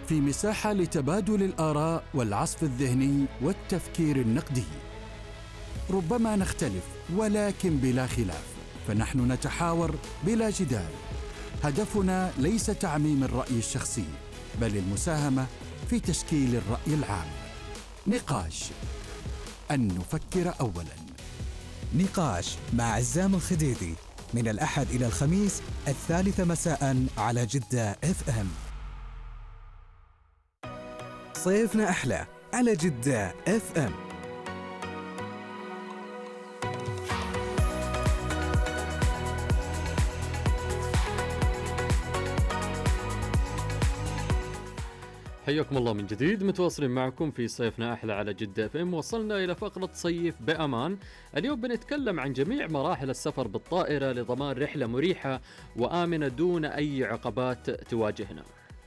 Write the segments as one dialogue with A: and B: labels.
A: في مساحة لتبادل الآراء والعصف الذهني والتفكير النقدي. ربما نختلف ولكن بلا خلاف، فنحن نتحاور بلا جدال. هدفنا ليس تعميم الرأي الشخصي، بل المساهمة في تشكيل الرأي العام. نقاش، أن نفكر أولاً.
B: نقاش مع عزام الخديدي من الأحد إلى الخميس 3 مساء على جدة FM. صيفنا أحلى على جدة FM.
C: حياكم الله من جديد، متواصلين معكم في صيفنا أحلى على جدة FM. وصلنا إلى فقرة صيف بأمان. اليوم بنتكلم عن جميع مراحل السفر بالطائرة لضمان رحلة مريحة وآمنة دون أي عقبات تواجهنا.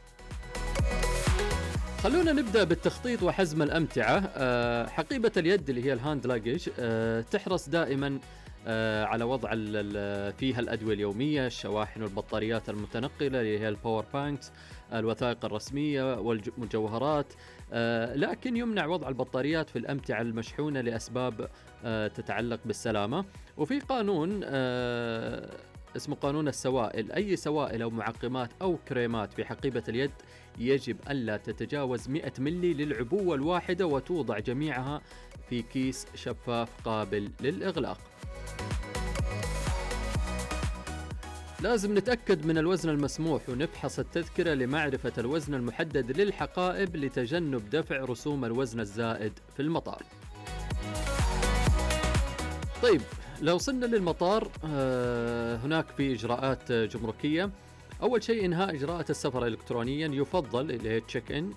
C: خلونا نبدأ بالتخطيط وحزم الأمتعة. حقيبة اليد اللي هي الهاند لاجج تحرص دائما على وضع فيها الأدوية اليومية، الشواحن والبطاريات المتنقلة اللي هي الباور بانكس، الوثائق الرسمية والمجوهرات. لكن يمنع وضع البطاريات في الأمتعة المشحونة لأسباب تتعلق بالسلامة. وفي قانون اسمه قانون السوائل، أي سوائل أو معقمات أو كريمات في حقيبة اليد يجب ألا تتجاوز 100 ملي للعبوة الواحدة، وتوضع جميعها في كيس شفاف قابل للإغلاق. لازم نتأكد من الوزن المسموح ونفحص التذكرة لمعرفة الوزن المحدد للحقائب لتجنب دفع رسوم الوزن الزائد في المطار. طيب، لو وصلنا للمطار هناك في إجراءات جمركية. أول شيء إنهاء إجراءات السفر إلكترونيا، يفضل اللي هي تشيك إن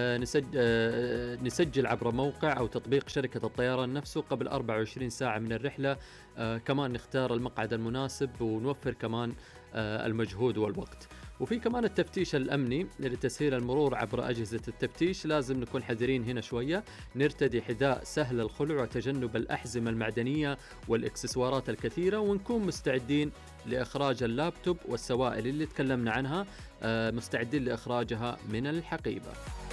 C: نسجل عبر موقع أو تطبيق شركة الطيران نفسه قبل 24 ساعة من الرحلة. كمان نختار المقعد المناسب ونوفر كمان المجهود والوقت. وفي كمان التفتيش الأمني لتسهيل المرور عبر أجهزة التفتيش. لازم نكون حذرين هنا شوية، نرتدي حذاء سهل الخلع وتجنب الأحزمة المعدنية والإكسسوارات الكثيرة، ونكون مستعدين لإخراج اللابتوب والسوائل اللي تكلمنا عنها، مستعدين لإخراجها من الحقيبة.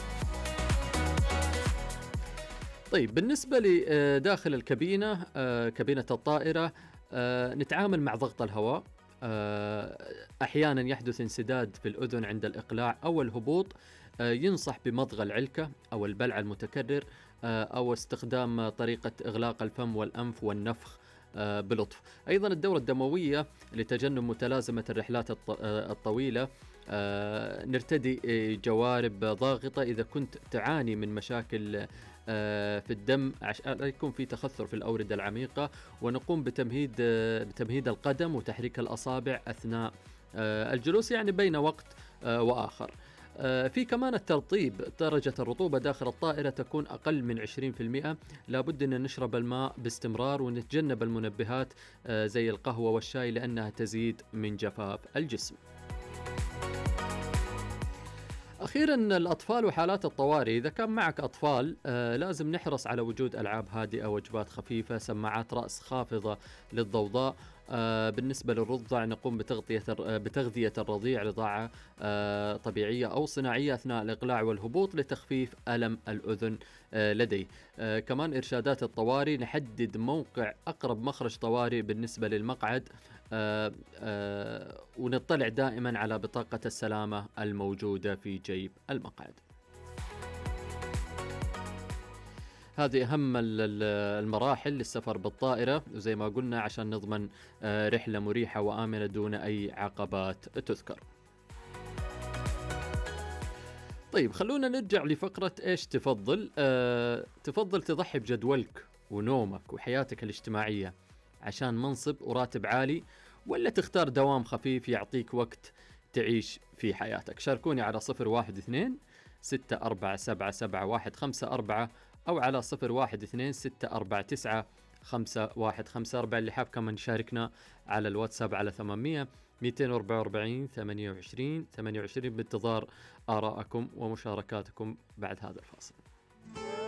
C: طيب، بالنسبة لداخل الكابينة، كابينة الطائرة، نتعامل مع ضغط الهواء. أحيانا يحدث انسداد في الأذن عند الإقلاع أو الهبوط. ينصح بمضغ العلكة أو البلع المتكرر، أو استخدام طريقة إغلاق الفم والأنف والنفخ بلطف. أيضا الدورة الدموية لتجنب متلازمة الرحلات الطويلة. نرتدي جوارب ضاغطة إذا كنت تعاني من مشاكل في الدم عشان يكون في تخثر في الأوردة العميقة. ونقوم بتمهيد القدم وتحريك الأصابع أثناء الجلوس، يعني بين وقت وآخر. في كمان الترطيب، درجة الرطوبة داخل الطائرة تكون أقل من 20%. لابد أن نشرب الماء باستمرار ونتجنب المنبهات زي القهوة والشاي لأنها تزيد من جفاف الجسم. أخيراً الأطفال وحالات الطوارئ. إذا كان معك أطفال لازم نحرص على وجود ألعاب هادئة، وجبات خفيفة، سماعات رأس خافضة للضوضاء. بالنسبة للرضع نقوم بتغذية الرضيع رضاعة طبيعية أو صناعية أثناء الإقلاع والهبوط لتخفيف ألم الأذن لديه. كمان إرشادات الطوارئ، نحدد موقع أقرب مخرج طوارئ بالنسبة للمقعد، ونطلع دائما على بطاقة السلامة الموجودة في جيب المقعد. هذه أهم المراحل للسفر بالطائرة، وزي ما قلنا عشان نضمن رحلة مريحة وآمنة دون أي عقبات تذكر. طيب، خلونا نرجع لفقرة إيش تفضل. تفضل تضحي بجدولك ونومك وحياتك الاجتماعية عشان منصب وراتب عالي، ولا تختار دوام خفيف يعطيك وقت تعيش في حياتك؟ شاركوني على 012-647-77154 أو على 012-649-5154. اللي حاب كمان يشاركنا على الواتساب على 800-244-28-28. بانتظار آراءكم ومشاركاتكم بعد هذا الفاصل.